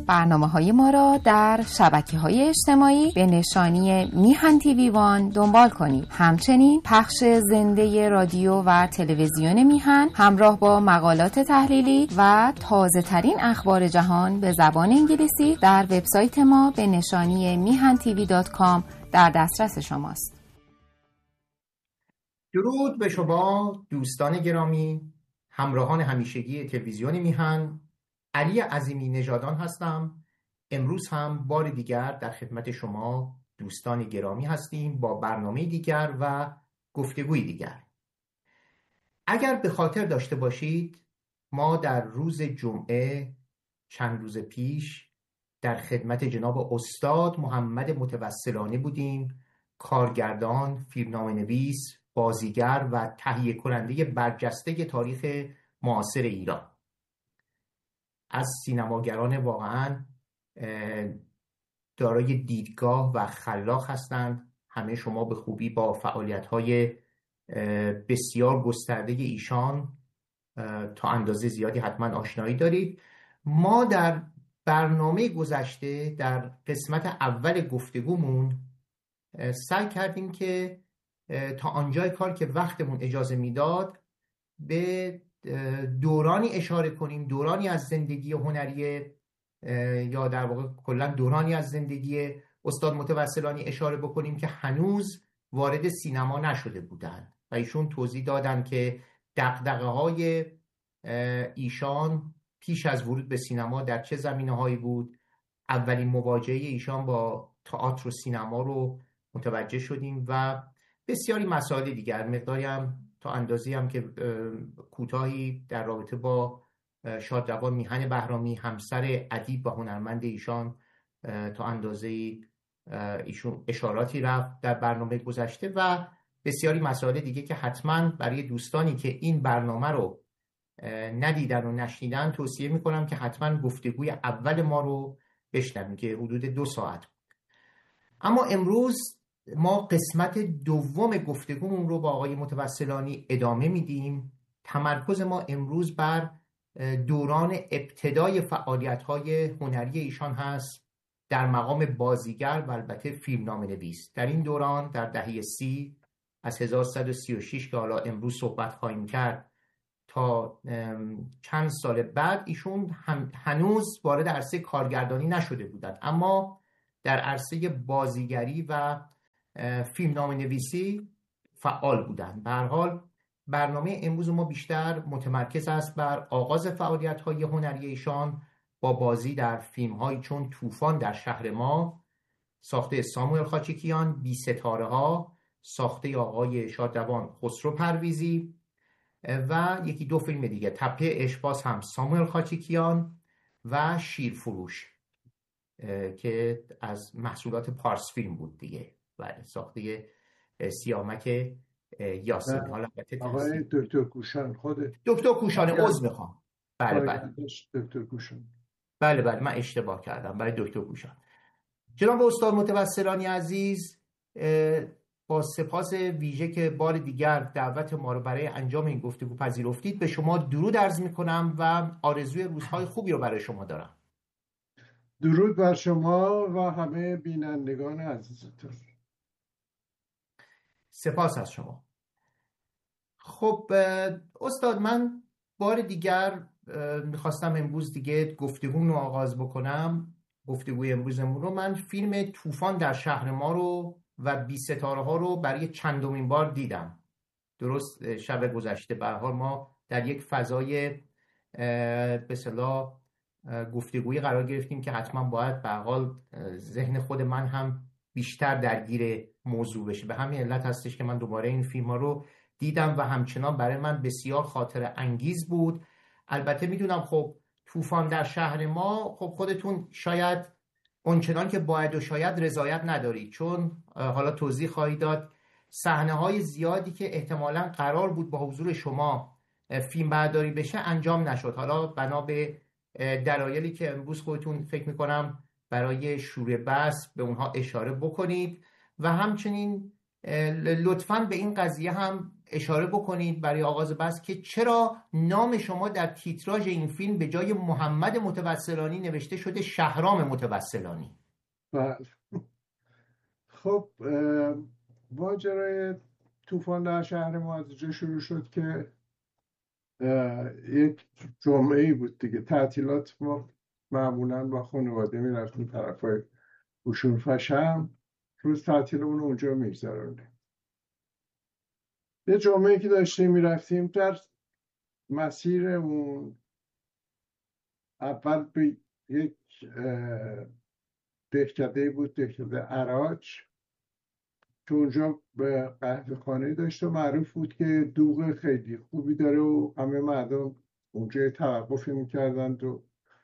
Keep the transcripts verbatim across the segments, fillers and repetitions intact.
برنامه‌های ما را در شبکه‌های اجتماعی به نشانی میهن تیوی وان دنبال کنید. همچنین پخش زنده رادیو و تلویزیون میهن همراه با مقالات تحلیلی و تازه‌ترین اخبار جهان به زبان انگلیسی در وبسایت ما به نشانی میهن تیوی دات کام در دسترس شماست. درود به شما دوستان گرامی، همراهان همیشگی تلویزیون میهن. علی عظیمی نژادان هستم. امروز هم بار دیگر در خدمت شما دوستان گرامی هستیم با برنامه دیگر و گفتگوی دیگر. اگر به خاطر داشته باشید ما در روز جمعه چند روز پیش در خدمت جناب استاد محمد متوسلانی بودیم، کارگردان، فیلمنامه‌نویس، بازیگر و تهیه کننده برجسته تاریخ معاصر ایران. از سینماگران واقعا دارای دیدگاه و خلاق هستند. همه شما به خوبی با فعالیت‌های بسیار گسترده ایشان تا اندازه زیادی حتما آشنایی دارید. ما در برنامه گذشته در قسمت اول گفتگومون سعی کردیم که تا آنجای کار که وقتمون اجازه میداد به دورانی اشاره کنیم، دورانی از زندگی هنری یا در واقع کلا دورانی از زندگی استاد متوسلانی اشاره بکنیم که هنوز وارد سینما نشده بودند و ایشون توضیح دادن که دغدغه‌های ایشان پیش از ورود به سینما در چه زمینه‌هایی بود. اولین مواجهه ایشان با تئاتر و سینما رو متوجه شدیم و بسیاری مسائل دیگر، مقداری هم تا اندازی هم که کوتاهی در رابطه با شادروان میهن بهرامی، همسر ادیب و هنرمند ایشان، تا اندازه‌ای ایشون اشاراتی رفت در برنامه گذشته و بسیاری مسائل دیگه که حتما برای دوستانی که این برنامه رو ندیدن و نشنیدن توصیه میکنم که حتما گفتگوی اول ما رو بشنویم که حدود دو ساعت بود. اما امروز ما قسمت دوم گفتگومون رو با آقای متوسلانی ادامه میدیم. تمرکز ما امروز بر دوران ابتدای فعالیت‌های هنری ایشان هست در مقام بازیگر و البته فیلمنامه‌نویس. در این دوران در دهه سی از هزار و سیصد و سی و شش که حالا امروز صحبت خواهیم کرد تا چند سال بعد ایشون هنوز وارد عرصه کارگردانی نشده بودند، اما در عرصه بازیگری و فیلمنامه‌نویسی فعال بودند. به هر حال برنامه امروز ما بیشتر متمرکز است بر آغاز فعالیت‌های هنری ایشان با بازی در فیلم‌هایی چون طوفان در شهر ما ساخته ساموئل خاچیکیان، بی ستاره ها ساخته آقای شادروان خسرو پرویزی و یکی دو فیلم دیگه، تپه اشباز هم ساموئل خاچیکیان و شیرفروش که از محصولات پارس فیلم بود دیگه، بله، ساخته سیامک یاسین. حالا آقای دکتر کوشان، خود دکتر کوشان عذر میخوام، بله بله دکتر کوشان، بله بله من اشتباه کردم، برای دکتر کوشان. جناب استاد متوسلانی عزیز، با سپاس ویژه که بار دیگر دعوت ما رو برای انجام این گفتگو پذیرفتید، به شما درود عرض میکنم و آرزوی روزهای خوبی رو برای شما دارم. درود بر شما و همه بینندگان عزیزتون. سپاس از شما. خب استاد، من بار دیگر میخواستم امروز دیگه گفتگو رو آغاز بکنم. گفتگوی امروزمون رو من فیلم طوفان در شهر ما رو و بی ستاره ها رو برای چندمین بار دیدم. درست شب گذشته. به هر حال ما در یک فضای به اصطلاح گفتگویی قرار گرفتیم که حتما باید به هر حال ذهن خود من هم بیشتر درگیر موضوع بشه. به همین علت هستش که من دوباره این فیلم ها رو دیدم و همچنان برای من بسیار خاطره انگیز بود. البته میدونم خب طوفان در شهر ما، خب خودتون شاید اونچنان که باید و شاید رضایت ندارید، چون حالا توضیح خواهی داد صحنه های زیادی که احتمالاً قرار بود با حضور شما فیلم برداری بشه انجام نشد. حالا بنا به دلایلی که امروز خودتون فکر میکنم برای شور بس به اونها اشاره بکنید و همچنین لطفاً به این قضیه هم اشاره بکنید برای آغاز بحث که چرا نام شما در تیتراژ این فیلم به جای محمد متوسلانی نوشته شده شهرام متوسلانی؟ بله. خب ماجرای طوفان در شهر ما از جا شروع شد که یک جمعه بود دیگه، تعطیلات ما معمولا با خانواده می رفتیم طرفای قشون فشم، روز تعطیلمون اونجا میگذراندیم. یه جمعه که داشتیم میرفتیم، در مسیرمون اول به یک دهکده بود، دهکده عراج، که اونجا به قهوه خانه داشت و معروف بود که دوغ خیلی خوبی داره و همه مردم اونجا توقفی میکردند و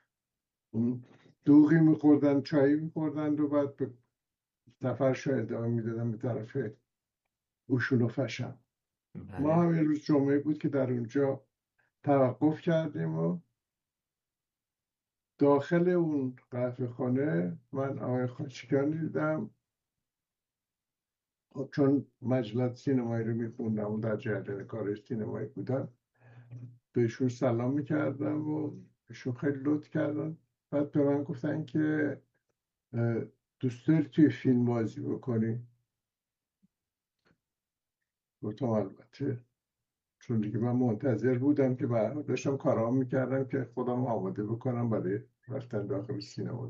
دوغی میخوردن، چایی میخوردند و بعد به سفرشو ادامه میدادن به طرف قشون و فشم. ما هم یه روز جمعه بود که در اونجا توقف کردیم و داخل اون قهوه خانه من آقای خاچیکیان دیدم. خب چون مجلت سینمایی رو میخوندم و در جریان کار سینمایی بودم، بهشون سلام میکردم و بهشون خیلی لطف کردن. بعد به من گفتن که دوست داری توی فیلم بازی بکنی؟ گفتم البته، چون دیگه من منتظر بودم که بعد داشتم کارام میکردم که خودم آماده بکنم برای رفتن داخل سینما.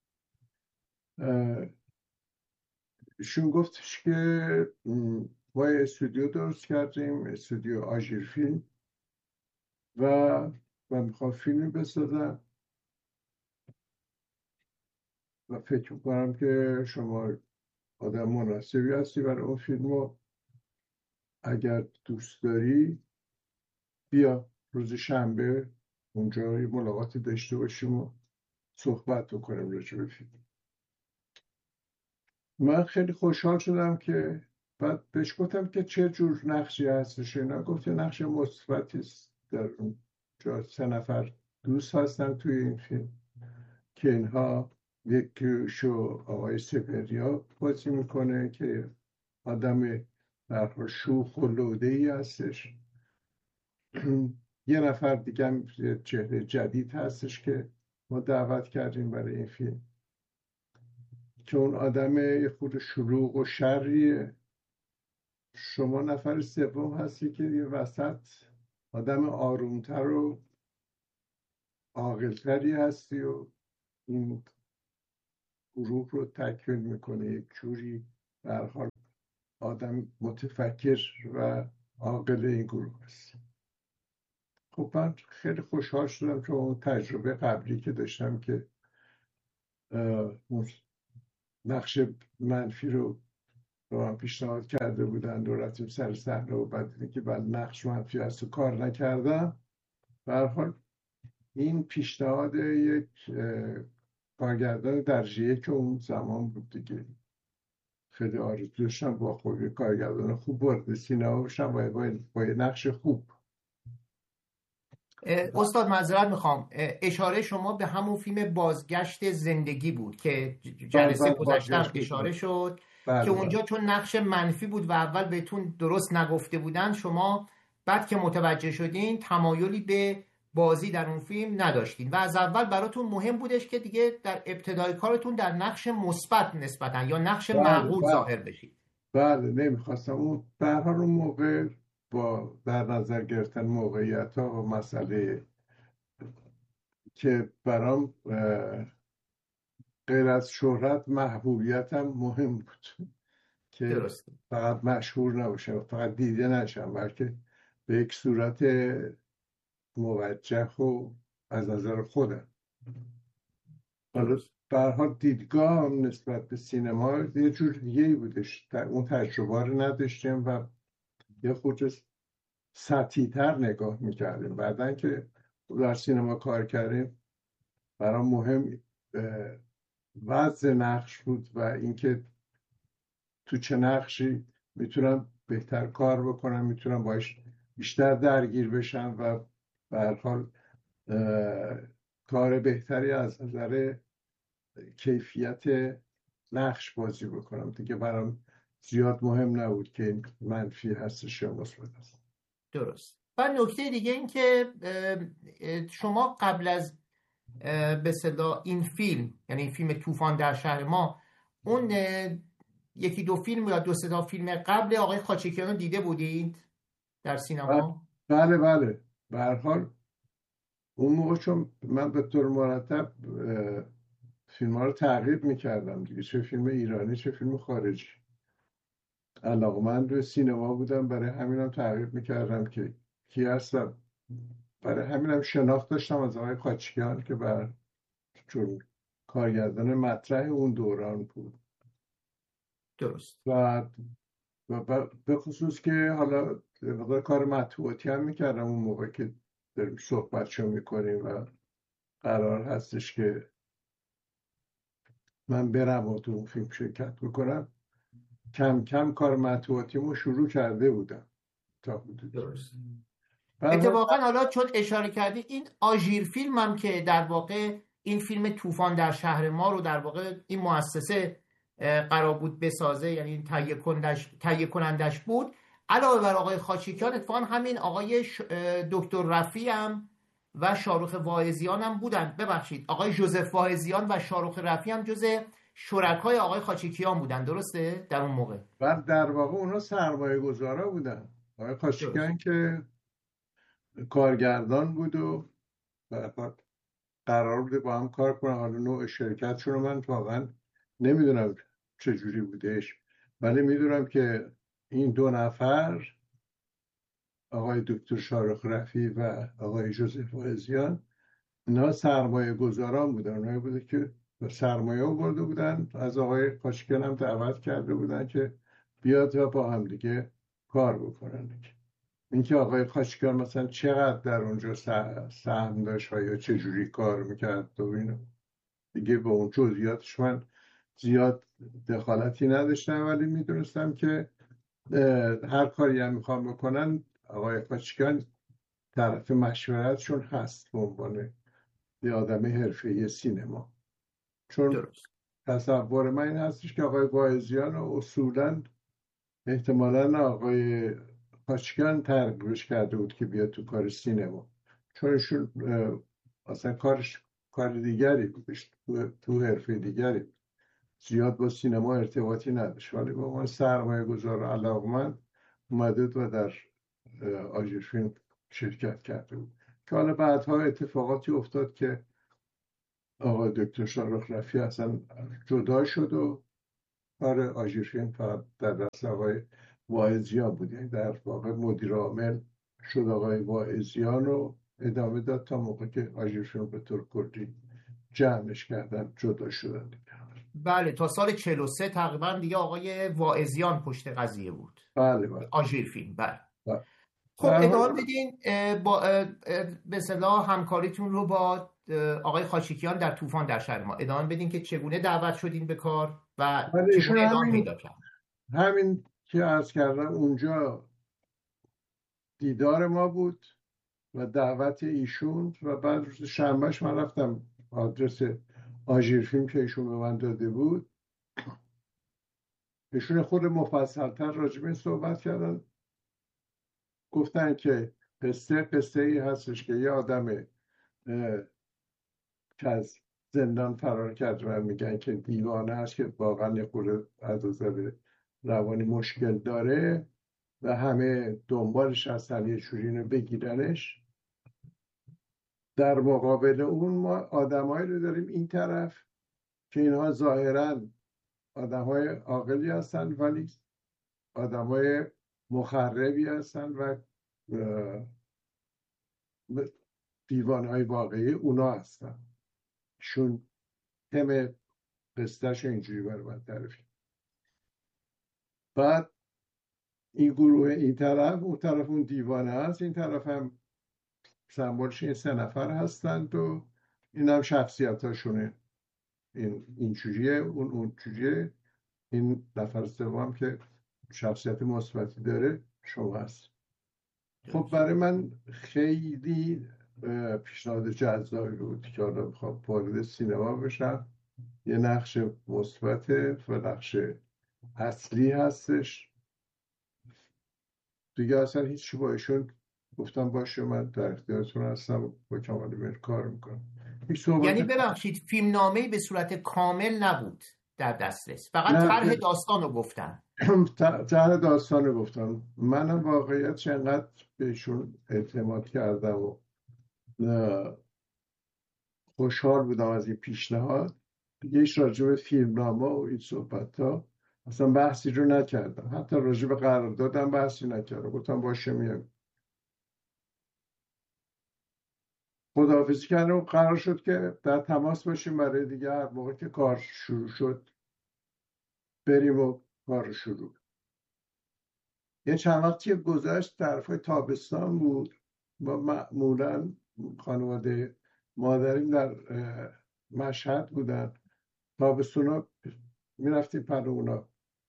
ایشون گفتش که ما استودیو درست کردیم، استودیو آژیر فیلم، و من میخوام فیلمی بسازم و فکر میکنم که شما آدم مناسبی هستی برای اون فیلم و اگر دوست داری بیا روز شنبه اونجا یه ملاقاتی داشته باشیم و صحبت بکنیم راجع به فیلم. من خیلی خوشحال شدم که بعد بهش گفتم که چه جور نقشی هستش. اینا گفت نقش مثبتی است. در اونجا سه نفر دوست هستن توی این فیلم که اینها، یک شو آقای سپریا بازی میکنه که آدم در شوخ و لوده‌ای هستش. یه نفر دیگه هم چهره جدید هستش که ما دعوت کردیم برای این فیلم که اون آدم یه خود شلوغ و شریه. شما نفر سوم هستی که یه وسط آدم آرومتر و عاقل‌تری هستی و این گروه رو تکمیل میکنه. یک جوری به هر حال آدم متفکر و عاقل این گروه هست. خب من خیلی خوشحال شدم که اون تجربه قبلی که داشتم که نقش منفی رو به من پیشنهاد کرده بودن و رفتیم سر صحنه و بعد دیدیم که بعد نقش منفی هست و کار نکردم. به هر حال این پیشنهاد یک کارگردان درجه که اون زمان بود دیگه، خیلی آرزو داشتم با خوبی کارگردان خوب وارد سینما بشم و با, با یه نقش خوب. استاد معذرت میخوام، اشاره شما به همون فیلم بازگشت زندگی بود که جلسه گذشتم اشاره شد بله که اونجا بله. چون نقش منفی بود و اول بهتون درست نگفته بودن، شما بعد که متوجه شدین تمایلی به بازی در اون فیلم نداشتین و از اول براتون مهم بودش که دیگه در ابتدای کارتون در نقش مثبت نسبتاً یا نقش بله معقول بله. ظاهر بشید. بله نمیخواستم اون به هر حال اون موقع با در نظر گرفتن موقعیت ها و مسئله که برام غیر از شهرت محبوبیتم مهم بود که درست. فقط مشهور نباشم، فقط دیده نشم، بلکه به یک صورت موجه و از نظر خودم. حالا به هر حال دیدگاه نسبت به سینما یه جور دیگه‌ای بودش، اون تجربه رو نداشتیم و یه خود سطحی‌تر نگاه می‌کردیم. بعدن که در سینما کار کردیم برام مهم وضع نقش بود و اینکه تو چه نقشی میتونم بهتر کار بکنم، میتونم باش بیشتر درگیر بشم و به هر حال کار بهتری از نظر کیفیت نقش بازی بکنم دیگه. برام زیاد مهم نبود که این منفی هستش یا مثبت است. درست. و نکته دیگه این که شما قبل از به اصطلاح این فیلم، یعنی فیلم طوفان در شهر ما، اون یکی دو فیلم یا دو سه تا فیلم قبل آقای خاچکیان رو دیده بودید در سینما؟ بله بله. به هر حال اون موقع چون من به طور مرتب فیلم ها رو تعقیب میکردم دیگه، چه فیلم ایرانی چه فیلم خارجی، علاقمند به سینما بودم، برای همینم تعقیب میکردم که کی هستم. برای همینم شناخت داشتم از آقای خاچکیان که بر چون کارگردان مطرح اون دوران بود. درست. و به خصوص که حالا مقدار کار مطبوعاتی هم میکردم اون موقع که داریم صحبت شو میکنیم و قرار هستش که من برم و تو اون فیلم شرکت بکنم، کم کم کار مطبوعاتیمو شروع کرده بودم تا حدود. درست. اتفاقا حالا چون اشاره کردی این آژیر فیلم هم که در واقع این فیلم طوفان در شهر ما رو در واقع این مؤسسه قرار بود بسازه، یعنی تهیه کنندش تهیه کنندش بود، علاوه بر آقای خاچکیان اتفاقا همین آقای دکتر رفیعی هم و شاروخ واعظیان هم بودن. ببخشید آقای ژوزف واعظیان و شاروخ رفیعی هم جز شرکای آقای خاچکیان بودن، درسته؟ در اون موقع بعد در واقع اونا سرمایه گذارا بودن. آقای خاچکیان که کارگردان بود و قرار بوده با هم کار کنن. حالا نوع شرکتشون رو من واقعا نمیدونم چجوری بودش، ولی میدونم که این دو نفر، آقای دکتر شاروخ رفیعی و آقای ژوزف واعظیان، اینا سرمایه گذاران بودن. اونایی بوده که سرمایه آورده بودن، از آقای خاچکیان هم دعوت کرده بودن که بیاد و با هم دیگه کار بکنن. اینکه آقای خاچکیان مثلا چقدر در اونجا سهم داشت و یا چجوری کار میکرد و اینو دیگه به اون جزئیاتش من زیاد دخالتی نداشتم، ولی میدونستم که هر کاری هم میخوام بکنن آقای خاچکیان طرف مشورتشون هست به عنوان یه آدم حرفه‌ای سینما. چون درست. تصور من این هستش که آقای واعظیان اصولاً احتمالاً آقای خاچکیان ترغیبش کرده بود که بیاد تو کار سینما، چون ایشون اصلا کارش کار دیگری بودش، تو, تو حرفه دیگری، زیاد با سینما ارتباطی نداشت، ولی با من سرمایه گذار علاقمند اومده و در آژیر فیلم شرکت کرده بود که حالا بعدها اتفاقاتی افتاد که آقای دکتر شاروخ رفیعی اصلا جدا شد و کار آژیر فیلم فقط در دست آقای واعظیان بود. یعنی در واقع مدیر عامل شد آقای واعظیان رو ادامه داد تا موقع که آژیر فیلم به طور کلی جمعش کردن، جدا شدن. بله، تا سال چهل و سه تقریبا دیگه آقای واعظیان پشت قضیه بود. بله بله. آژیر فیلم. بله. بله. خب ادامه بدین با به اصطلاح همکاریتون رو با آقای خاچکیان در طوفان در شهر ما ادامه بدین که چگونه دعوت شدین به کار و چگونه ادامه پیدا کرد. همین که عرض کردم اونجا دیدار ما بود و دعوت ایشون و بعد روز شنبهش من رفتم آدرس آژیر فیلم که ایشون به من داده بود. ایشون خود مفصل‌تر راجع به این صحبت کردن، گفتن که قصه قصه ای هستش که یه آدم که از زندان فرار کرد و میگن که دیوانه هست که واقعا یه خورده از نظر روانی مشکل داره و همه دنبالش هستن یه جوری اینو بگیرنش. در مقابل اون ما آدمایی رو داریم این طرف که اینها ظاهراً آدمای عاقلی هستن ولی آدمای مخربی هستن و دیوانهای واقعی اونا هستن. شون تم قصهش اینجوری برای من تعریف. بعد این گروه این طرف، اون طرف اون دیوانه هست، این طرف هم سمبولش این سه نفر هستند و این هم شخصیت هاشونه، این اینجوریه اون اونجوریه، این نفر سوم که شخصیت مثبتی داره شما هست. خب برای من خیلی پیشنهاد جذابی بود که حالا بخوام وارد سینما بشم، یه نقش مثبت و نقش اصلی هستش دیگه. اصلا هیچی با ایشون گفتم باشه من در اختیارتون هستم، با کمال میل کار میکنم. یعنی ببخشید فیلمنامه‌ای به صورت کامل نبود در دسترس، فقط نه طرح داستان رو گفتن. طرح داستان رو گفتم. منم واقعیت چقدر بهشون اعتماد کردم و خوشحال بودم از این پیشنهاد. دیگه ایش راجب فیلمنامه و این صحبت ها اصلا بحثی رو نکردم، حتی راجب قراردادم بحثی نکردم. گفتم باشه میام. خداحافظی کردم و قرار شد که در تماس باشیم برای دیگه هر موقع که کار شروع شد بریم و کار شروع. یه چند وقتی گذشت طرفای تابستان بود. ما معمولا خانواده مادریم در مشهد بودن، تابستونا میرفتیم پر اونا.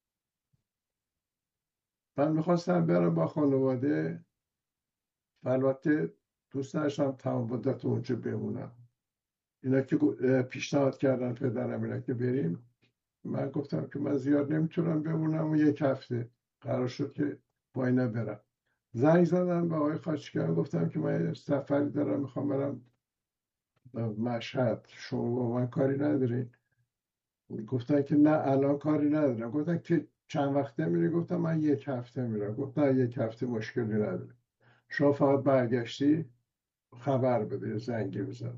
من میخواستم برم با خانواده، البته دوست داشتم تمام مدت اونجا بمونم. اینا که پیشنهاد کردن پدرم اینا که بریم، من گفتم که من زیاد نمیتونم بمونم و یک هفته قرار شد که با اینا برم. زنگ زدم به آقای خاچکیان، گفتم که من سفری دارم میخوام برم مشهد، شما با من کاری ندارین؟ گفتن که نه الان کاری ندارم. گفتن که چند وقته میری؟ گفتم من یک هفته میرم. گفتن یک هفته مشکلی نداره، شما فقط برگشتی خبر بده، زنگی بزن.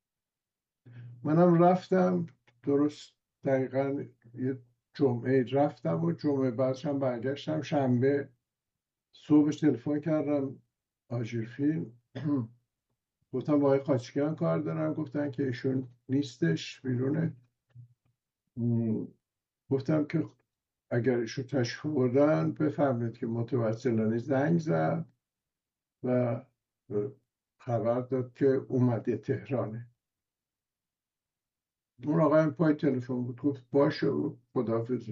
منم رفتم، درست دقیقا یه جمعه رفتم و جمعه بعدش هم برگشتم. شنبه صبحش تلفن کردم آژیر فیلم، گفتم با آقای خاچکیان کار دارم. گفتن که ایشون نیستش، بیرونه. گفتم که اگر ایشون تشریف بردن بفهمید که متوسلانه زنگ زد و خبر داد که اومده تهرانه. اون آقای پای تلفن بود، گفت باشه و خداحافظ.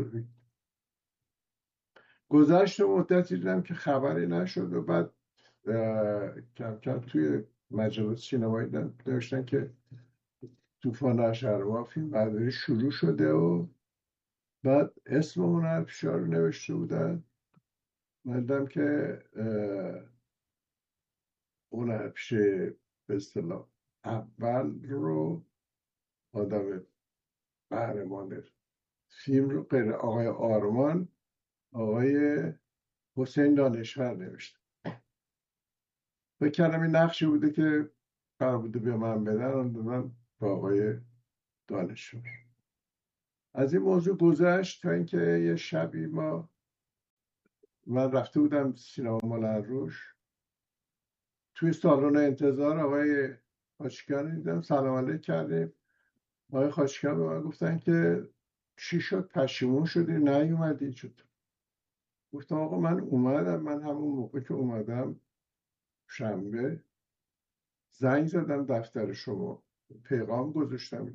گذشت مدتی دیدم که خبری نشد و بعد کم کم توی مجلات سینمایی داشتن که طوفان اشرما فیلم برداری شروع شده و بعد اسم اون هنرپیشه رو نوشته بودن. من دیدم که اون هنرپیشه به اصطلاح اول رو آدم قهرمان فیلم رو غیر آقای آرمان، آقای حسین دانشور نوشته. فکر کردم این نقشی بوده که قرار بوده به من بدن، اون دادم به آقای دانشور. از این موضوع گذشت تا اینکه یه شبی ما من رفته بودم سینما مولن روش، توی سالن انتظار آقای خاچکیان دیدم، سلام علیک کردیم. آقای خاچکیان به من گفتن که چی شد، پشیمون شدی نیومدی؟ چطور؟ گفتم آقا من اومدم، من همون موقع که اومدم شنبه زنگ زدم دفتر شما، پیغام گذاشتم.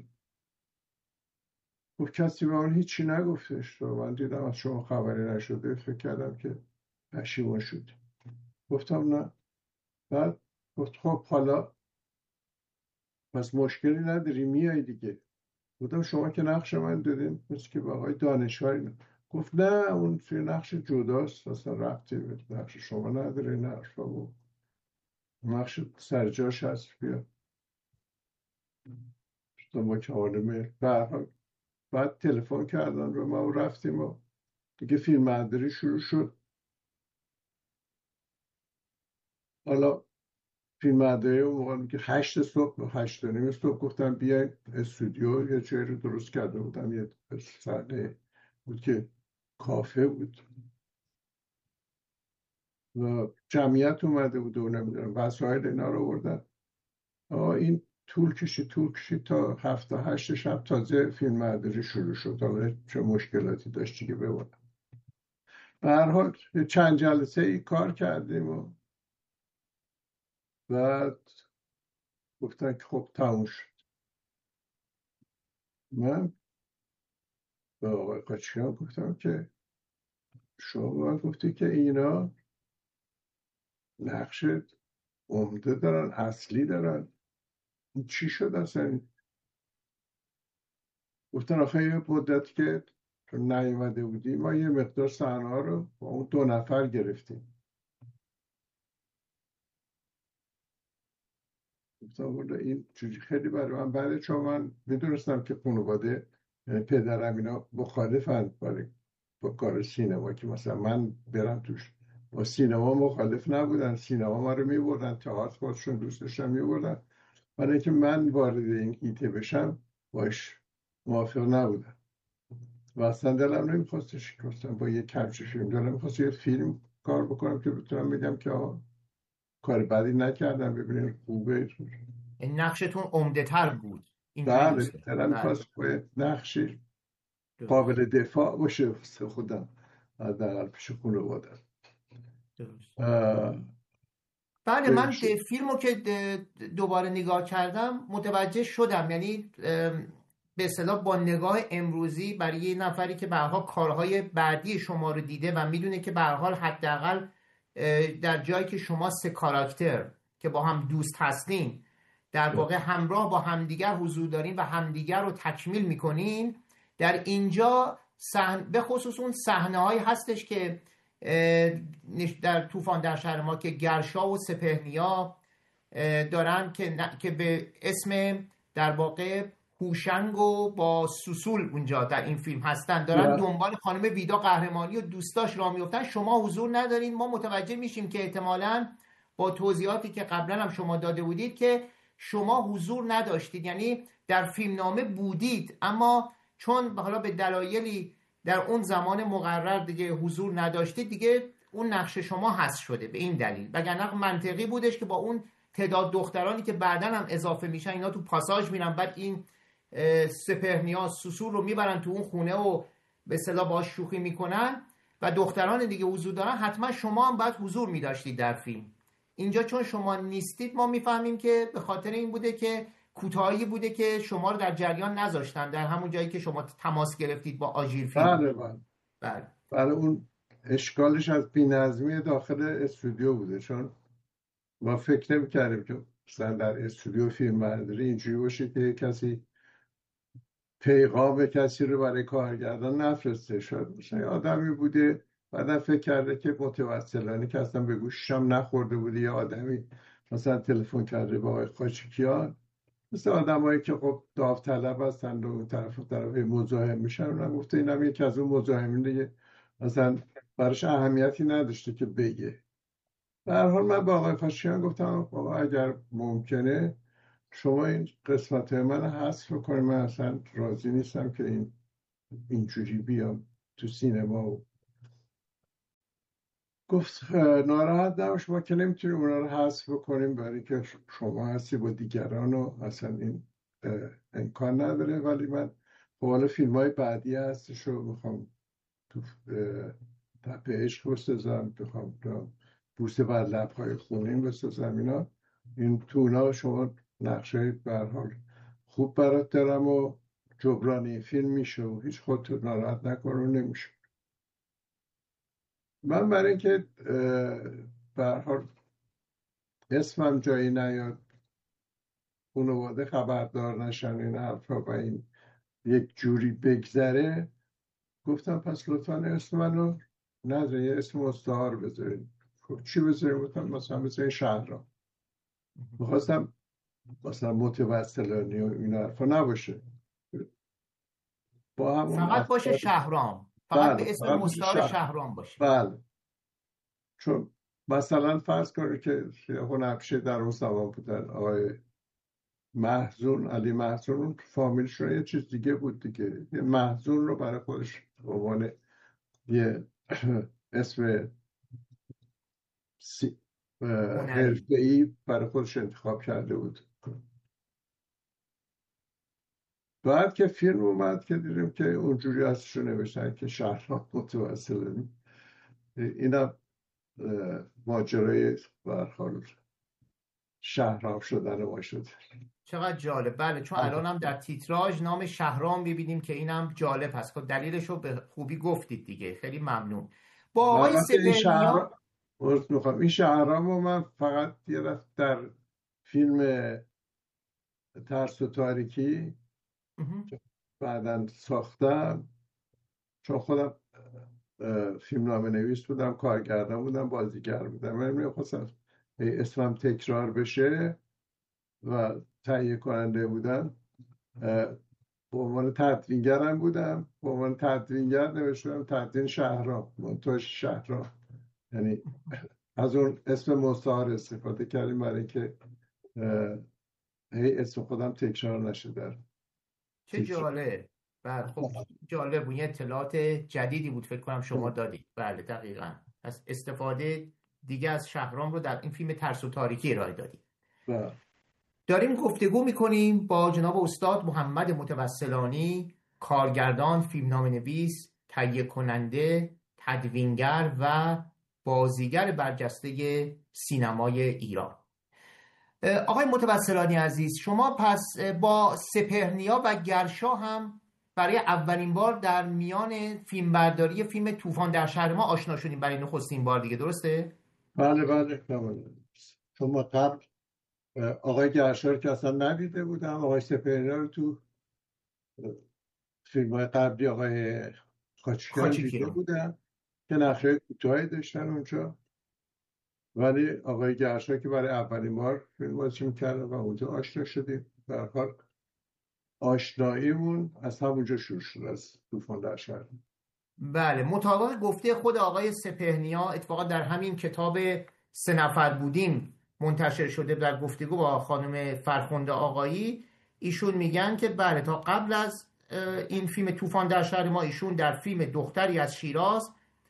گفت کسی به من هیچی نگفتش. تو من دیدم از شما خبری نشده، فکر کردم که پشیمون شد. گفتم نه. بعد گفت خب حالا پس مشکلی نداری میای دیگه. گفتم شما که نقش من دادین مثل که به آقای دانشور. گفت نه اون توی نقش جداست، اصلا ربطی به نقش شما نداره، نه شما نقش سرجاش هست، بیا. گفتم با کمال میل. بعد تلفن کردن رو ما رفتیم و دیگه فیلم برداری شروع شد. حالا فیلم برداری اون موقع که هشت صبح هشت و نیم صبح گفتم بیاین استودیو، یه جایی رو درست کرده بودم، یه صحنه بود که کافه بود و جمعیت اومده بود و نمیدونم وسایل اینا رو آوردن. این طول کشید طول کشید تا هفته هشت شب تازه فیلم برداری شروع شد. حالا چه مشکلاتی داشتی که ببونم. به هر حال چند جلسه ای کار کردیم و بعد گفتن که خب تموم شد. من به آقای خاچکیان گفتم که شما من گفتی که اینا نقش عمده دارن، اصلی دارن، چی شد اصلا؟ گفتن آخه یه مدتی که چون نیومده بودیم ما یه مقدار صحنه ها رو با اون دو نفر گرفتیم. گفتم این چیزی خیلی برای من بده، چون من میدونستم که خانواده پدرم اینا مخالفن برای با کار سینما، که مثلا من برم توش. با سینما مخالف نبودن، سینما ما رو میبردن، تئاتر خودشون دوست داشتن میبردن، برای اینکه من وارد این هیته بشم باش موافق نبودن و اصلا دلم نمیخواستش. گفتم با یه کمچه فیلم دلم میخواست یه فیلم کار بکنم که بتونم بگم که آه کار بدی نکردم، ببینید خوبه. نقشتون عمده تر بود. بله دلم میخواست باید نقشی قابل دفاع باشه واسه خودم، حداقل پیش خانواده‌ام. بله من فیلمو که دوباره نگاه کردم متوجه شدم، یعنی به اصطلاح با نگاه امروزی برای یه نفری که به هر حال کارهای بعدی شما رو دیده و میدونه که به هر حال حداقل در جایی که شما سه کاراکتر که با هم دوست هستین در واقع همراه با همدیگر حضور دارین و همدیگر رو تکمیل میکنین، در اینجا صحنه به خصوص اون صحنه‌هایی هستش که در طوفان در شهر ما که گرشا و سپهریا دارن که که به اسم در واقع هوشنگ و با سوسول اونجا در این فیلم هستن، دارن دنبال خانم ویدا قهرمانی و دوستاش راه میافتن، شما حضور ندارین. ما متوجه میشیم که احتمالاً با توضیحاتی که قبلا هم شما داده بودید که شما حضور نداشتید، یعنی در فیلمنامه بودید اما چون حالا به دلایلی در اون زمان مقرر دیگه حضور نداشتید، دیگه اون نقش شما حذف شده به این دلیل. وگرنه منطقی بودش که با اون تعداد دخترانی که بعدن هم اضافه میشن، اینا تو پاساژ میرن، بعد این سپهرنیا سوسول رو میبرن تو اون خونه و به اصطلاح باهاش شوخی میکنن و دختران دیگه حضور دارن، حتما شما هم باید حضور میداشتید در فیلم. اینجا چون شما نیستید ما میفهمیم که به خاطر این بوده که کوتاهی بوده که شما رو در جریان نذاشتن در همون جایی که شما تماس گرفتید با آژیر فیلم. بله بله بله بله اون اشکالش از بی‌نظمی داخل استودیو بوده، چون ما فکر نمی‌کردیم که مثلا در استودیو فیلم برداری اینجوری باشه که کسی پیغام کسی رو برای کارگردان نفرسته. شد مثلا آدمی بوده بعدم فکر کرده که متوسلانی که اصلا به گوششم نخورده بوده، یا آدمی مثلا تلفن کرده با آقای خاچکیان، مثل آدمایی که خب داوطلب هستن و طرف و طرف مزاحم میشن، اونم گفته اینم یکی از اون مزاحمین دیگه، مثلا براش اهمیتی نداشته که بگه. به هر حال من با آقای خاچکیان گفتم بابا اگر ممکنه شما این قسمت من حذف کنید، من اصلا راضی نیستم که این اینجوری بیام تو سینما. و گفت ناراحت نباش، ما که نمیتونیم اونا رو حذف بکنیم برای که شما هستی با دیگران و اصلا این امکان نداره، ولی من حالا فیلم های بعدی هستش رو میخوام تو تپه عشق بسازم، بخوام بوسه بر لبهای خونین بسازم، اینا این تو اونا شما نقشه به هر حال خوب برات دارم و جبرانی فیلم میشه و هیچ خودت ناراحت نکن و نمیشه. من برای اینکه به هر حال اسمم جایی نیاد، خانواده خبردار نشن این حرفا و این یک جوری بگذره، گفتم پس لطفا اسم منو نذارین، یه اسم مستعار بذارین. خب چی بذارین؟ گفتم مثلا بذارین شهرام. میخواستم مثلا متوسلانی و این حرفا نباشه، با همون فقط باشه شهرام، فقط به اسم مستعار شهرام باشه. بله، چون مثلا فرض کنید که هنرپیشه در اون زمان بودن آقای محزون، علی محزون، اون فامیلشون یه چیز دیگه بود دیگه، یه محزون رو برای خودش به عنوان یه اسم حرفه‌ای برای خودش انتخاب کرده بود. بعد که فیلم اومد که دیدیم که اونجوری ازش رو نوشتن که شهرام متوسلانی، اینا ماجرای برحال شهرام شدن ما شد. چقدر جالب. بله چون الان هم در تیتراژ نام شهرام ببینیم که اینم جالب هست. دلیلش رو به خوبی گفتید دیگه، خیلی ممنون. با آقای سپهرنیا میخوام این شهرام رو من فقط یه رفت در فیلم ترس و تاریکی که بعداً ساختم چون خودم فیلمنامه نویس بودم، کارگردان بودم، بازیگر بودم، من میخواستم اسمم تکرار بشه و تهیه کننده بودم. به عنوان تدوینگرم بودم، به عنوان تدوینگر نوشتم تدوین شهرام، منتوش شهرام، یعنی از اون اسم مستعار استفاده کردیم برای اینکه هی اسم خودم تکرار نشه. در چه جالب. بله خب جالب بود، یه اطلاعات جدیدی بود فکر کنم شما دادید. بله دقیقاً از استفاده دیگه از شهرام رو در این فیلم ترس و تاریکی ارائه دادید. بله. داریم گفتگو میکنیم با جناب استاد محمد متوسلانی، کارگردان، فیلمنامه‌نویس، تهیه کننده، تدوینگر و بازیگر برجسته سینمای ایران. آقای متوسلانی عزیز، شما پس با سپهرنیا و گرشا هم برای اولین بار در میان فیلمبرداری فیلم طوفان در شهر ما آشنا شدیم برای نخستین بار دیگه، درسته؟ بله بله بله. شما قبل آقای گرشا رو که اصلا ندیده بودم، آقای سپهرنیا رو تو فیلم های قبلی آقای خاچیکیان دیده بودم که نقشه کوتاهی داشتن اونجا، ولی آقای گرشا که برای اولین بار فیلم بازی می‌کرد و اونجا آشنا شدیم. در حال آشناییمون از همونجا شروع شد، از طوفان در شهر. بله مطابق گفته خود آقای سپهرنیا، اتفاقا در همین کتاب سه نفر بودیم منتشر شده در گفتگو با خانم فرخنده آقایی، ایشون میگن که بله تا قبل از این فیلم طوفان در شهر ما ایشون در فیلم دختری از شیراز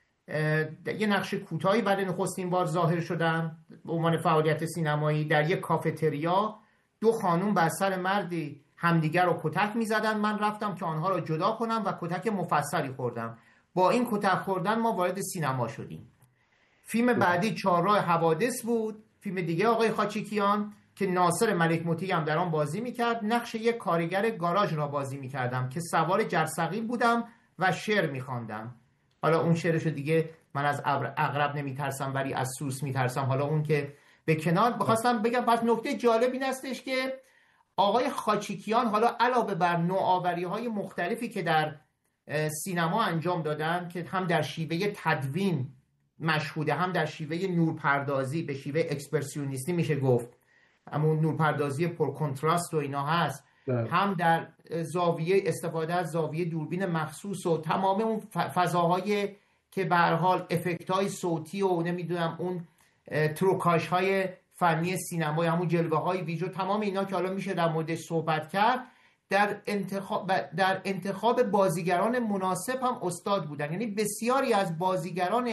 یه نقش کوتاهی برای نخستین بار ظاهر شدن به عنوان فعالیت سینمایی. در یک کافتریا دو خانم بر سر مردی همدیگر رو کتک میزدن، من رفتم که آنها رو جدا کنم و کتک مفصلی خوردم. با این کتک خوردن ما وارد سینما شدیم. فیلم بعدی چهارراه حوادث بود، فیلم دیگه آقای خاچیکیان که ناصر ملک مطیعی هم در آن بازی میکرد. نقش یک کارگر گاراژ را بازی میکردم که سوار جرثقیل بودم و شعر میخواندم. حالا اون شعرشو دیگه من از عقرب نمیترسم ولی از سوس میترسم، حالا اون که به کنار. بخواستم بگم پس نکته جالب این هستش که آقای خاچیکیان حالا علاوه بر نوآوری‌های مختلفی که در سینما انجام دادن که هم در شیوه تدوین مشهوده، هم در شیوه نورپردازی به شیوه اکسپرسیونیستی میشه گفت، همون نورپردازی پر کنتراست و اینا هست، ده. هم در زاویه استفاده از زاویه دوربین مخصوص و تمام اون فضاهای که به هر حال افکت‌های صوتی و نمیدونم اون تروکاژهای فنی سینمای، همون جلوه‌های ویژو، تمام اینا که حالا میشه در موردش صحبت کرد. در انتخاب در انتخاب بازیگران مناسب هم استاد بودن، یعنی بسیاری از بازیگران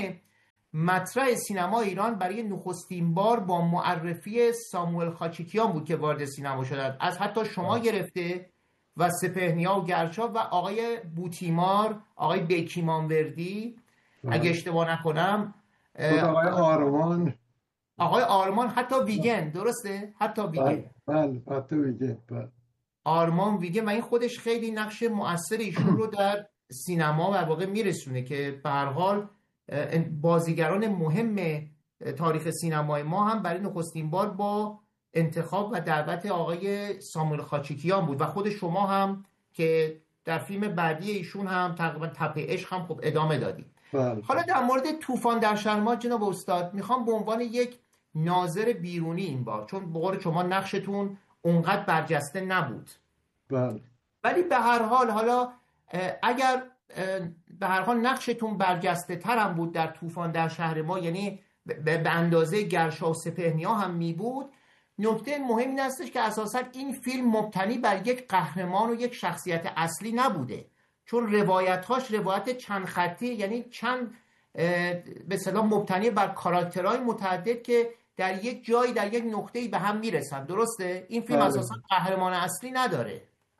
مطرح سینما ایران برای نخستین بار با معرفی ساموئل خاچیکیان بود که وارد سینما شدند، از حتی شما گرفته و سپهرنیا و گرشا و آقای بوتیمار، آقای بیکیمانوردی اگه اشتباه نکنم، آقای آرمان آقای آرمان، حتی ویگن، درسته؟ حتی ویگن. بله حتی ویگن. آرمان ویگن و این خودش خیلی نقش مؤثر ایشون رو در سینما و واقع میرسونه که به هر حال بازیگران مهم تاریخ سینمای ما هم برای نخستین بار با انتخاب و دعوت آقای ساموئل خاچیکیان بود و خود شما هم که در فیلم بعدی ایشون هم تقریبا تپه عشق هم خب ادامه دادید. بله. حالا در مورد طوفان در شهر ما جناب استاد میخوام به عنوان یک ناظر بیرونی این بار، چون به قول شما نقشتون اونقدر برجسته نبود، بله. ولی به هر حال حالا اگر به هر حال نقشتون برجسته تر هم بود در طوفان در شهر ما، یعنی به اندازه گرشا و سپهرنیا هم می بود، نکته مهم این هستش که اساسا این فیلم مبتنی بر یک قهرمان و یک شخصیت اصلی نبوده، چون روایت‌هاش روایت چند خطی، یعنی چند به اصطلاح مبتنی بر کاراکترهای متعدد که در یک جایی در یک نقطه‌ای به هم میرسن، درسته؟ این فیلم اساسا قهرمان اصلی نداره.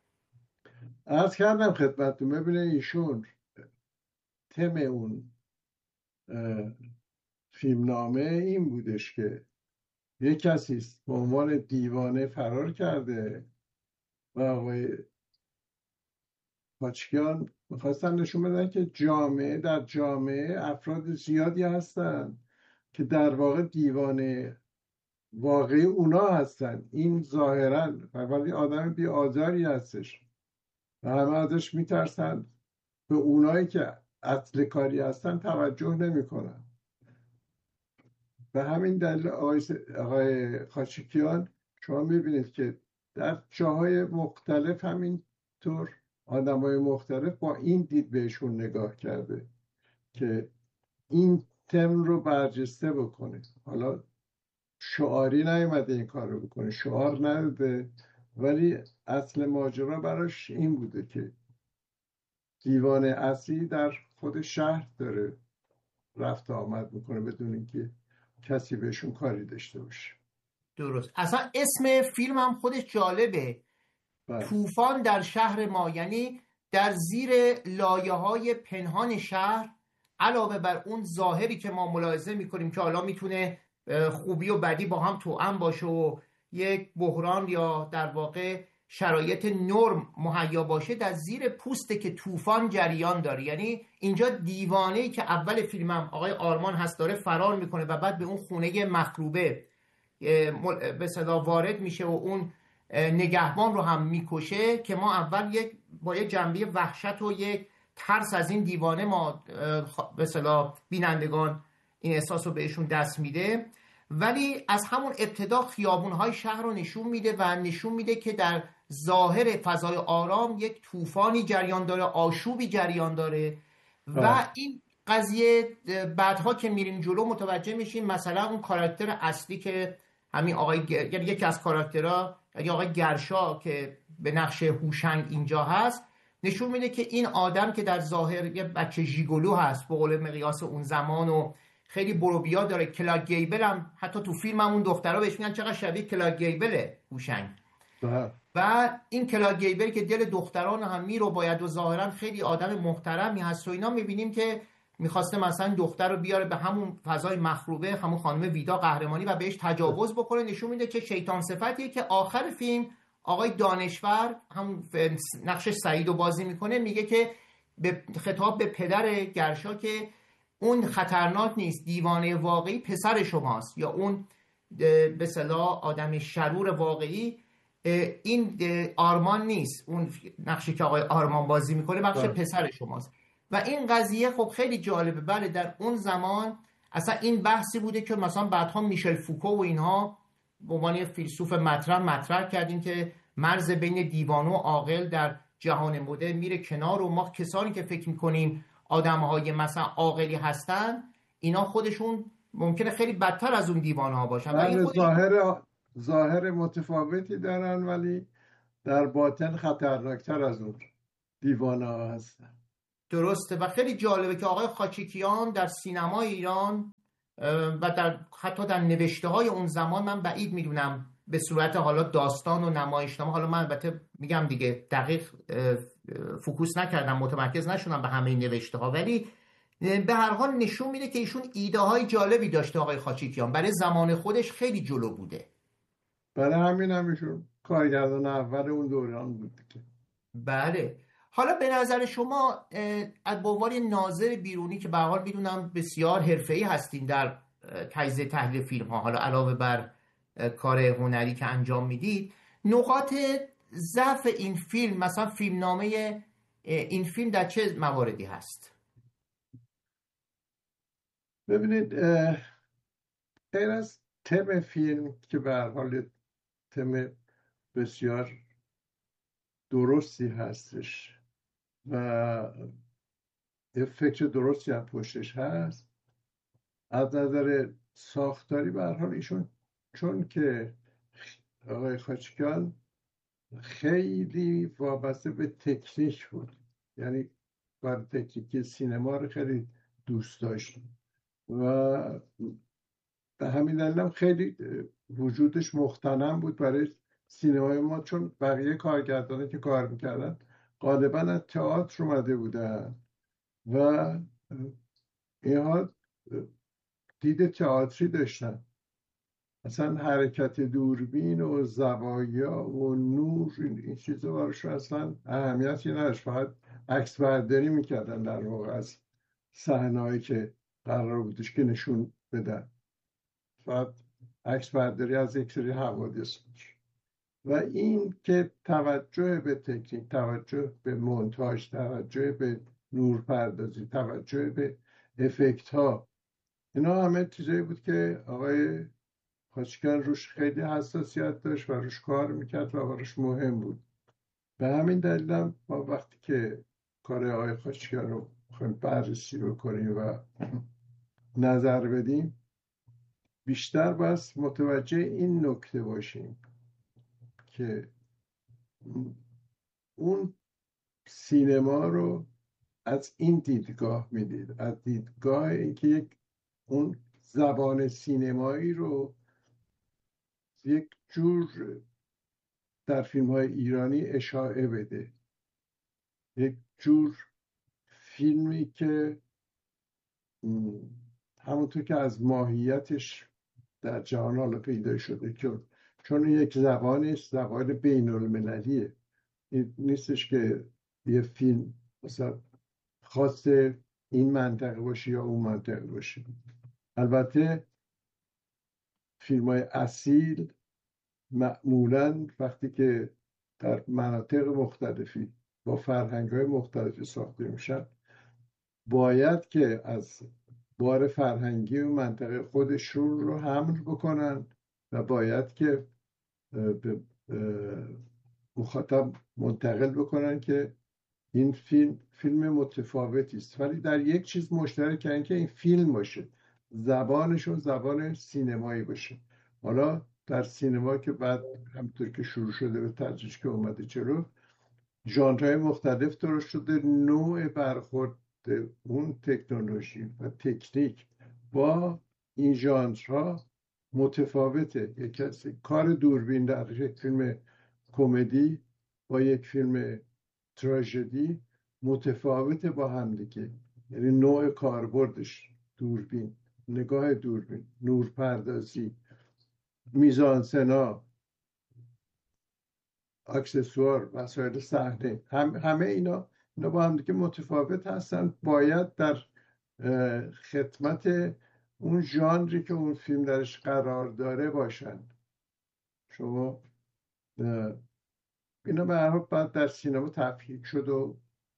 عرض کردم خدمتتون، ببینه ایشون تم اون فیلمنامه این بودش که یک کسی به عنوان دیوانه فرار کرده و آقای خاچیکیان میخواستن نشون بدن که جامعه در جامعه افراد زیادی هستن که در واقع دیوانه واقعی اونا هستن. این ظاهرا ولی آدم بی آزاری هستش و همه ازش میترسن. به اونایی که اصل کاری هستن توجه نمیکنن. به همین دلیل آقای, آقای خاچیکیان شما میبینید که در جاهای مختلف همینطور آدمای مختلف با این دید بهشون نگاه کرده که این تم رو برجسته بکنه. حالا شعاری نیومده این کار رو بکنه، شعار نداده، ولی اصل ماجرا براش این بوده که دیوان اصلی در خود شهر داره رفت آمد میکنه بدون اینکه کسی بهشون کاری داشته باشه. درست. اصلا اسم فیلم هم خودش جالبه، بله. طوفان در شهر ما، یعنی در زیر لایه های پنهان شهر علاوه بر اون ظاهری که ما ملاحظه میکنیم که حالا میتونه خوبی و بدی با هم توأم باشه و یک بحران یا در واقع شرایط نرم مهیا باشه، در زیر پوسته که طوفان جریان داره. یعنی اینجا دیوانه‌ای که اول فیلمم آقای آرمان هست داره فرار میکنه و بعد به اون خونه مخروبه به اصطلاح وارد میشه و اون نگهبان رو هم میکشه، که ما اول یک با یک جنبه وحشت و یک ترس از این دیوانه ما به اصطلاح بینندگان این احساس رو بهشون دست میده، ولی از همون ابتدا خیابون‌های شهر رو نشون میده و نشون میده که در ظاهر فضای آرام یک طوفانی جریان داره، آشوبی جریان داره و آه. این قضیه بعدها که میریم جلو متوجه میشیم مثلا اون کاراکتر اصلی که همین آقای گ... یعنی یکی از کاراکترها یعنی آقای گرشا که به نقش هوشنگ اینجا هست نشون میده که این آدم که در ظاهر یه بچه ژیگولو هست به قول مقیاس اون زمان و خیلی بروبیا داره، کلاگ گیبل هم حتی تو فیلم هم اون دخترها بهش میگن چقدر شبیه کلاگ گیبله هوشنگ. و این کلاگ گیبل که دل دختران هم میرو باید و ظاهرا خیلی آدم محترمی هست و اینا، میبینیم که میخواسته مثلا دختر رو بیاره به همون فضای مخروبه، همون خانم ویدا قهرمانی و بهش تجاوز بکنه. نشون میده که شیطان صفتیه که آخر فیلم آقای دانشور همون نقش سعید رو بازی میکنه، میگه که به خطاب به پدر گرشا که اون خطرناک نیست، دیوانه واقعی پسر شماست، یا اون به اصطلاح آدم شرور واقعی این آرمان نیست، اون نقشی که آقای آرمان بازی میکنه بخش پسر شماست. و این قضیه خب خیلی جالبه. بله در اون زمان اصلا این بحثی بوده که مثلا بعدها میشل فوکو و اینها به عنوان فیلسوف مطرح مطرح کردیم که مرز بین دیوانه و عاقل در جهان مدرن میره کنار و ما کسانی که فکر میکنیم آدم‌های مثلا عاقلی هستن اینا خودشون ممکنه خیلی بدتر از اون دیوانه ها باشن. بله خودشون... ظاهر ظاهر متفاوتی دارن ولی در باطن خطرناکتر از اون دیوانه ها هستن. درسته. و خیلی جالبه که آقای خاچیکیان در سینمای ایران و در حتی در نوشته های اون زمان، من بعید میدونم به صورت حالا داستان و نمایشنامه، حالا من البته میگم دیگه دقیق فوکوس نکردم، متمرکز نشدم به همه نوشته ها، ولی به هر حال نشون میده که ایشون ایده های جالبی داشته آقای خاچیکیان، برای زمان خودش خیلی جلو بوده. برای همین هم ایشون کارگردان اول اون دوران بود که. بله. حالا به نظر شما از عنوان ناظر بیرونی که به هر حال میدونم بسیار حرفه‌ای هستین در تجزیه تحلیل فیلم ها، حالا علاوه بر کار هنری که انجام میدید، نقاط ضعف این فیلم مثلا فیلمنامه این فیلم در چه مواردی هست؟ ببینید غیر از تم فیلم که به هر حال تم بسیار درستی هستش و یه فکر درستی هم پشتش هست، از نظر ساختاری به هر حال ایشون چون که آقای خاچیکیان خیلی وابسته به تکنیک بود، یعنی کار تکنیکی سینما رو خیلی دوست داشت و به همین دلیل هم خیلی وجودش مختنم بود برای سینمای ما، چون بقیه کارگردانی که کار میکردن غالبا از تئاتر اومده بودن و اینها دید تئاتری داشتن، اصلا حرکت دوربین و زوایا و نور این چیزا براشون اصلا اهمیتی نداشت، فقط عکس برداری میکردن در واقع از صحنه‌ای که قرار بودش که نشون بدن، فقط عکس برداری از یک سری حوادث بود. و این که توجه به تکنیک، توجه به مونتاژ، توجه به نورپردازی، توجه به افکت ها، اینا همه چیزایی بود که آقای خاچیکیان روش خیلی حساسیت داشت و روش کار میکرد و براش مهم بود. به همین دلیل هم ما وقتی که کار آقای خاچیکیان رو خواهیم بررسی بکنیم و نظر بدیم، بیشتر بس متوجه این نکته باشیم که اون سینما رو از این دیدگاه میدید، از دیدگاه اینکه یک اون زبان سینمایی رو یک جور در فیلم های ایرانی اشاعه بده، یک جور فیلمی که همونطور که از ماهیتش در جهان حالا پیدا شده، چون چون یک زبانی زبان بین المللیه، این نیستش که یه فیلم مثلا خاص این منطقه باشه یا اون منطقه باشه. البته فیلم های اصیل معمولاً وقتی که در مناطق مختلفی با فرهنگ های مختلفی ساخته میشن، باید که از بار فرهنگی و منطقه خودشون رو حمل بکنن و باید که به مخاطب منتقل بکنن که این فیلم فیلم متفاوتی است، ولی در یک چیز مشترکن که این فیلم باشه، زبانشون زبان سینمایی باشه. حالا در سینما که بعد همونطور که شروع شده به تدریج که اومده جلو، ژانرهای مختلف درست شده، نوع برخورد اون تکنولوژی و تکنیک با این ژانرها متفاوته. یک کسی کار دوربین در یک فیلم کمدی با یک فیلم تراژدی متفاوته با هم دیگه، یعنی نوع کاربردش، دوربین، نگاه دوربین، نورپردازی، میزانسنا، اکسسوار، وسایل صحنه، هم همه اینا اینا با هم دیگه متفاوت هستن. باید در خدمت اون ژانری که اون فیلم درش قرار داره باشن. شما اینا به هر حال بعد در سینما تفکیک شد و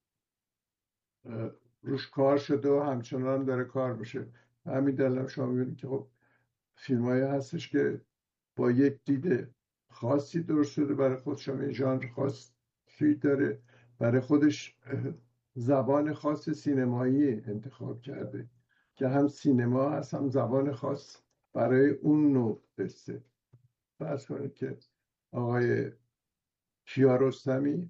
روش کار شده و همچنان داره کار میشه. همین دلیل شما میبینید که خب فیلمایی هستش که با یک دید خاصی درست شده برای خودش، هم ژانر خاصی داره، برای خودش زبان خاص سینمایی انتخاب کرده که هم سینما هست هم زبان خاص برای اون نوع قصه. فرض کنید که آقای کیارستمی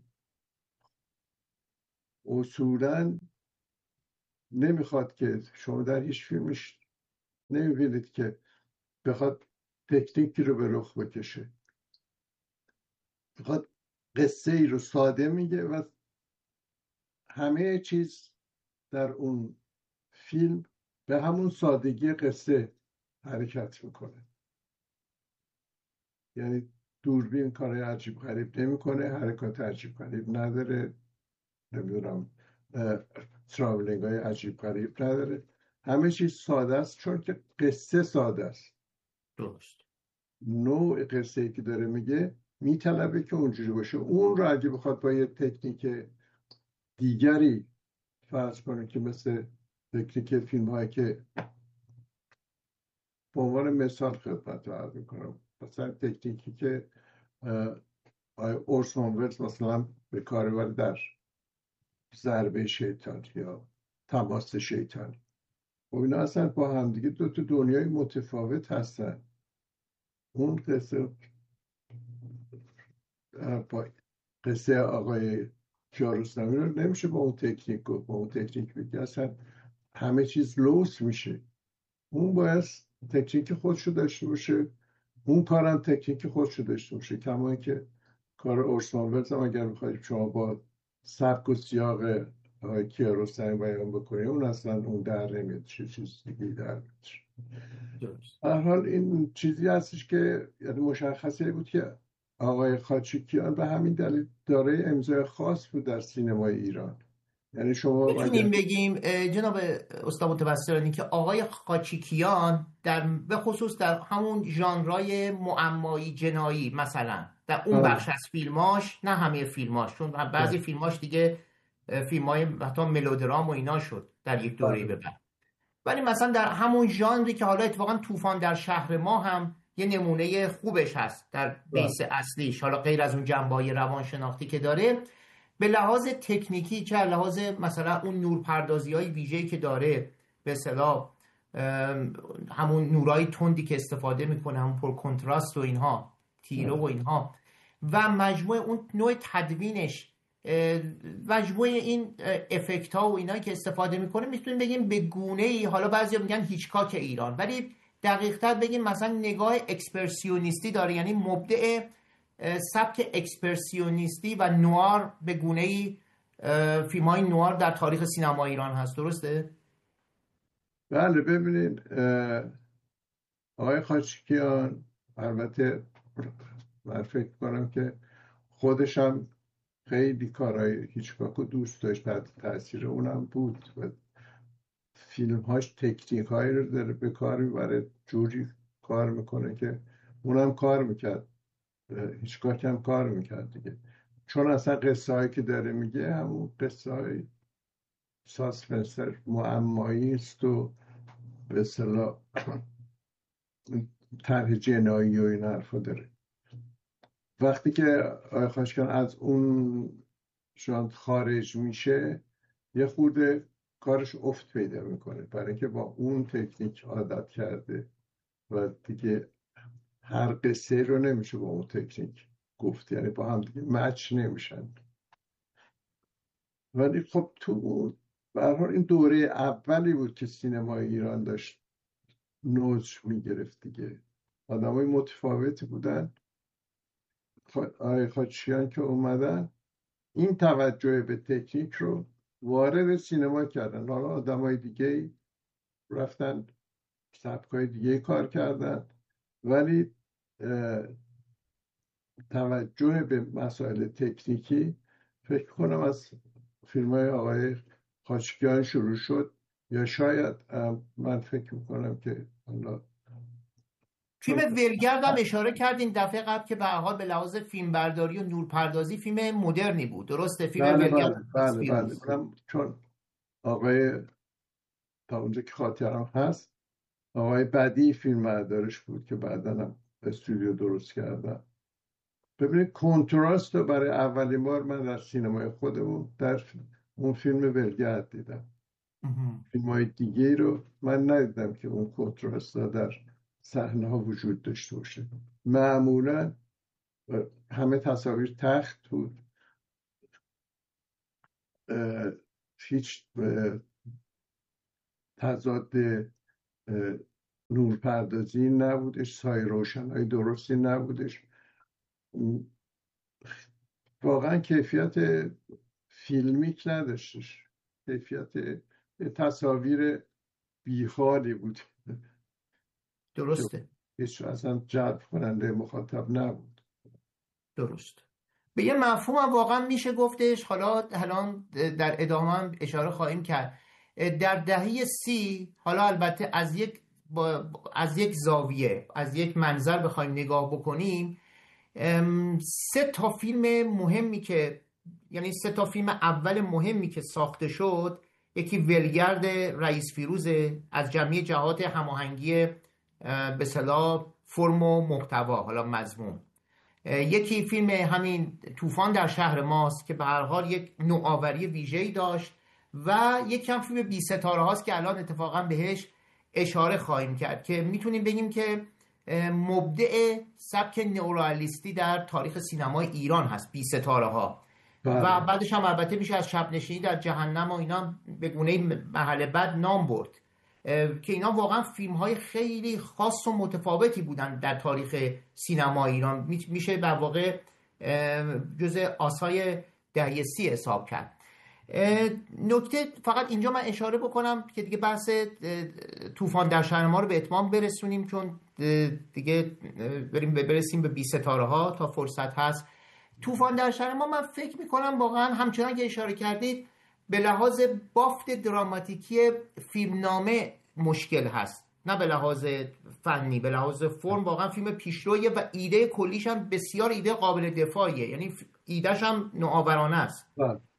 اصولاً نمیخواد که شما در هیچ فیلمش نمیبینید که بخواد تکنیکی رو به رخ بکشه، بخواد قصه ای رو ساده میگه و همه چیز در اون فیلم به همون سادگی قصه حرکت میکنه. یعنی دوربین کار عجیب غریب نمیکنه، حرکات عجیب غریب نداره، نمیدونم تراولینگ های عجیب غریب نداره، همه چیز ساده است چون که قصه ساده است. درست. نوع قصه ای که داره میگه میطلبه که اونجوری باشه. اون رو اگه بخواد با یه تکنیک دیگری فرض کنه که مثل تکنیک فیلم هایی که به عنوان مثال خدمت رو عرض میکنم، مثلا تکنیکی که اورسون ولز مثلا به کار برده در ضربه شیطان یا تماس شیطان، و اینا اصلا با هم دیگه دو تا دنیای متفاوت هستن. اون قصه با قصه آقای کیارستمی رو نمیشه با اون تکنیک با اون تکنیک بگه، اصلا همه چیز لوس میشه. اون باید تکنیک خودشو داشته باشه، اون کارم تکنیک خودشو داشته باشه. کما که کار اورسون ولز هم اگر بخواید شما با سبک و سیاق آقای کیارستمی بیان بکنید، اون اصلا اون در نمیاد، چه چیز دیگه در میاد. هر حال این چیزی هستش که یعنی مشخصه بود که آقای خاچیکیان به همین دلیل داره امضای خاص بود در سینمای ایران. یعنی شما میتونیم بگیم جناب استاد متبصرانی که آقای خاچیکیان در به خصوص در همون ژانرهای معمایی جنایی مثلا در اون بخش از فیلماش، نه همه فیلماش، چون بعضی فیلماش دیگه فیلم های حتی ملودرام و اینا شد در یک دوره به بعد. ولی مثلا در همون ژانری که حالا اتفاقا طوفان در شهر ما هم یه نمونه خوبش هست در بیس اصلیش، حالا غیر از اون جنبه‌های روانشناختی که داره، به لحاظ تکنیکی که لحاظ مثلا اون نورپردازی‌های ویژه‌ای که داره، به اصطلاح همون نورای تندی که استفاده میکنه، همون پر کنتراست و اینها، تیره و اینها، و مجموع اون نوع تدوینش، مجموع این افکت ها و اینایی که استفاده میکنه، میتونیم بگیم به گونه ای، حالا بعضیا میگن هیچکاک ایران، ولی دقیق تر بگیم مثلا نگاه اکسپرسیونیستی داره، یعنی مبدع سبک اکسپرسیونیستی و نوار به گونه ای فیلم های نوار در تاریخ سینما ایران هست. درسته؟ بله. ببینید آقای خاچکیان، البته من فکر کنم که خودش هم خیلی کارهای هیچکاک رو دوست داشت، تحت تاثیر اونم بود و فیلم هاش تکنیک هایی رو داره به کار میبره، جوری کار میکنه که اونم کار میکرد، هیچکاک هم کار میکرد دیگه، چون اصلا قصه هایی که داره میگه همون قصه های ساسپنسر معمایی است و به اصطلاح طرح جنایی و این حرفا داره. وقتی که آقای خاچکیان از اون شاید خارج میشه، یه خورده کارش افت پیدا میکنه، برای اینکه با اون تکنیک عادت کرده و دیگه هر قصه رو نمیشه با اون تکنیک گفت، یعنی با هم دیگه مچ نمیشن. ولی خب تو به هر حال این دوره اولی بود که سینمای ایران داشت نوش میگرفت دیگه، آدمای متفاوتی بودن. آقای خاچکیان که اومدن این توجه به تکنیک رو وارد سینما کردن، حالا آدمای دیگه رفتن سبکای دیگه کار کردن، ولی توجه به مسائل تکنیکی فکر کنم از فیلم‌های آقای خاچکیان شروع شد، یا شاید من فکر میکنم که حالا فیلم ولگرد هم اشاره کردین دفعه قبل که به هر حال به لحاظ فیلمبرداری و نورپردازی فیلم مدرنی بود. درسته؟ فیلم بله ولگرد بله بله, بله. چون آقای تا اونجا که خاطرم هست آقای بدی فیلم بردارش بود که بعداً هم استودیو درست کردن. ببینید کنتراست رو برای اولین بار من در سینمای خودمون در اون فیلم ولگرد دیدم. فیلم‌های دیگه رو من ندیدم که اون کنتراست در صحنه ها وجود داشته باشه. معمولا همه تصاویر تخت بود، هیچ تضاد نورپردازی نبودش، سایه روشنایی درستی نبودش، واقعا کیفیت فیلمیک نداشتش، کیفیت تصاویر بیخالی بود. درسته. هیچ اصلا جلب کننده مخاطب نبود. درست. به یه مفهوم هم واقعا میشه گفتش، حالا الان در ادامه هم اشاره خواهیم کرد، در دهه سی، حالا البته از یک با از یک زاویه، از یک منظر بخوایم نگاه بکنیم، سه تا فیلم مهمی که یعنی سه تا فیلم اول مهمی که ساخته شد، یکی ولگرد رئیس فیروزه از جمعی جهات هماهنگی به اصطلاح فرم و محتوا، حالا مضمون. یکی فیلم همین طوفان در شهر ماست که به هر حال یک نوآوری ویژه‌ای داشت، و یکی هم فیلم بی ستاره هاست که الان اتفاقا بهش اشاره خواهیم کرد، که میتونیم بگیم که مبدع سبک نئورئالیستی در تاریخ سینمای ایران هست، بی ستاره ها. بله. و بعدش هم البته میشه از شب نشینی در جهنم و اینا به گونه محل بد نام برد، که اینا واقعا فیلم های خیلی خاص و متفاوتی بودن در تاریخ سینما ایران، میشه در واقع جزء آثار دهه سی حساب کرد. نکته فقط اینجا من اشاره بکنم که دیگه بحث طوفان در شهر ما رو به اتمام برسونیم، چون دیگه بریم برسیم به بی ستاره ها تا فرصت هست. طوفان در شهر ما من فکر میکنم واقعا همچنان که اشاره کردید به لحاظ بافت دراماتیکی فیلمنامه مشکل هست، نه به لحاظ فنی، به لحاظ فرم واقعا فیلم پیشرویه و ایده کلیش هم بسیار ایده قابل دفاعیه، یعنی ایدهش هم نوآورانه است.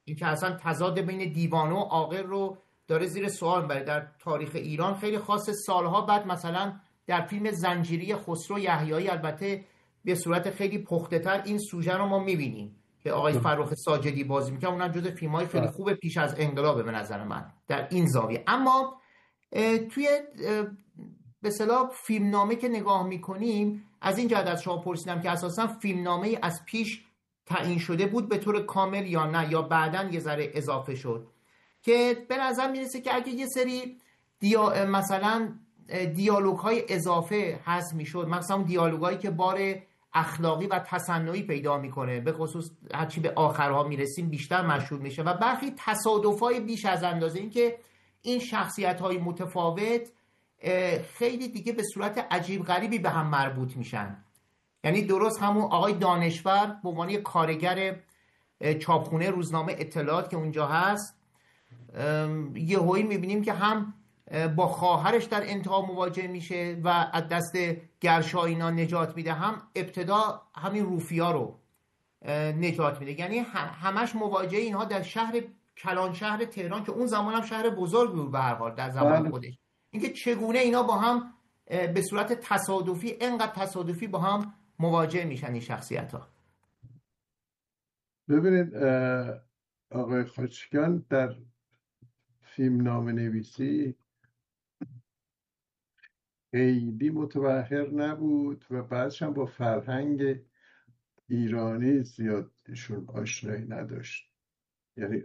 این که اصلا تضاد بین دیوانه و عاقل رو داره زیر سوال میبره. در تاریخ ایران خیلی خاصه، سالها بعد مثلا در فیلم زنجیری خسرو یحیایی البته به صورت خیلی پخته تر این سوژه رو ما میبینیم که آقای فرخ ساجدی بازی میکنه. اونم جزو فیلم‌های خیلی خوب پیش از انقلاب به نظر من در این زاویه. اما توی به اصطلاح فیلمنامه که نگاه میکنیم، از این جهت از شما پرسیدم که اساسا فیلمنامه از پیش تعیین شده بود به طور کامل یا نه، یا بعداً یه ذره اضافه شد، که به نظر میرسه که اگه یه سری دیا... مثلا دیالوگ های اضافه هست میشد، مثلا دیالوگ هایی که بار اخلاقی و تصنعی پیدا میکنه، به خصوص هرچی به آخرها میرسیم بیشتر مشهور میشه، و برخی تصادف های بیش از اندازه، این که این شخصیت های متفاوت خیلی دیگه به صورت عجیب غریبی به هم مربوط میشن. یعنی درست همون آقای دانشور به عنوان کارگر چاپخونه روزنامه اطلاعات که اونجا هست، یهویی میبینیم که هم با خواهرش در انتها مواجه میشه و از دست گرشا اینا نجات میده، هم ابتدا همین روفیا رو نجات میده. یعنی همش مواجه اینها در شهر کلان شهر تهران که اون زمان هم شهر بزرگ بود به هر حال در زمان خودش. اینکه چگونه اینا با هم به صورت تصادفی، انقدر تصادفی با هم مواجه میشن این شخصیت ها. ببینید آقای خاچیکیان در فیلم نام نویسی خیلی متبحر نبود و بعدش هم با فرهنگ ایرانی زیاد ایشون آشنایی نداشت. یعنی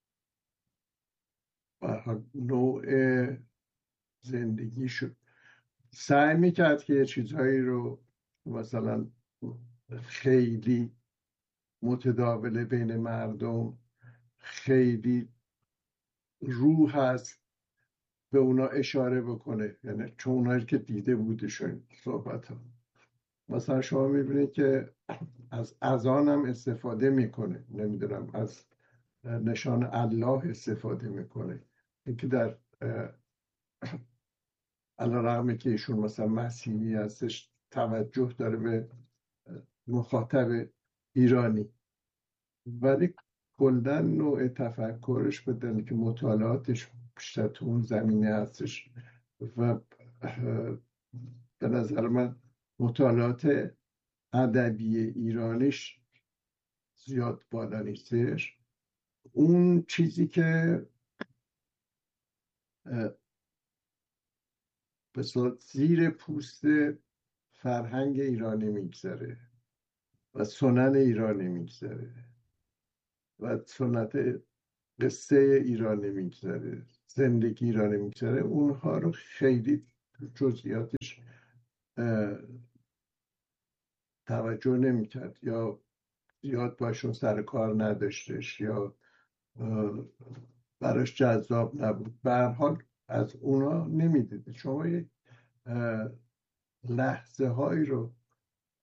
نوع زندگی شد سعی میکرد که یه چیزهایی رو مثلا خیلی متداول بین مردم، خیلی روح هست، به اونا اشاره بکنه، یعنی چون اونایی که دیده بودشون صحبت ها. مثلا شما میبینید که از اذان هم استفاده میکنه، نمیدونم از نشان الله استفاده میکنه، اینکه در علیرغم که ایشون مثلا مسیحی هستش توجه داره به مخاطب ایرانی، ولی کلا نوع تفکرش به دلیل که مطالعاتش بیشتر تو اون زمینه هستش و به نظر من مطالعات ادبی ایرانیش زیاد بالا نیستش. اون چیزی که به صورت زیر پوست فرهنگ ایرانی میگذره و سنن ایرانی میگذره و سنت قصه ایرانی میگذره، زندگی ایرانی میگذره، اونها رو خیلی جزئیاتش توجه نمیکرد یا زیاد باشون سر کار نداشتش یا براش جذاب نبود. به هر حال از اونا نمیدید. شما یک لحظه هایی رو